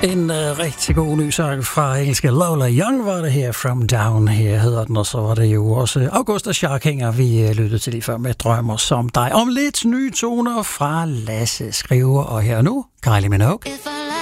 En rigtig god ny sang fra engelske Lola Young var det her, From Down her hedder den, og så var det jo også Augusta Scharkinger, vi lyttede til lige før med Drømmer som dig. Om lidt nye toner fra Lasse Skriver, og her nu Kylie Minogue.